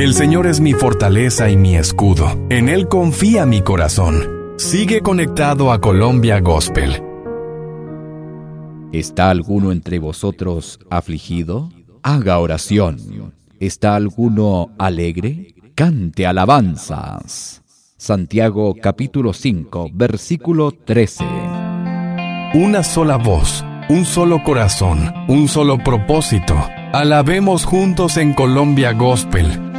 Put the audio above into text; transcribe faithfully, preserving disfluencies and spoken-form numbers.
El Señor es mi fortaleza y mi escudo. En Él confía mi corazón. Sigue conectado a Colombia Gospel. ¿Está alguno entre vosotros afligido? Haga oración. ¿Está alguno alegre? Cante alabanzas. Santiago capítulo cinco, versículo trece. Una sola voz, un solo corazón, un solo propósito. Alabemos juntos en Colombia Gospel.